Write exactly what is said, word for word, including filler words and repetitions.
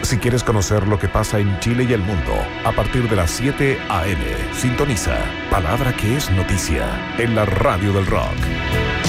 Si quieres conocer lo que pasa en Chile y el mundo, a partir de las siete a eme, sintoniza Palabra que es noticia en la Radio del Rock.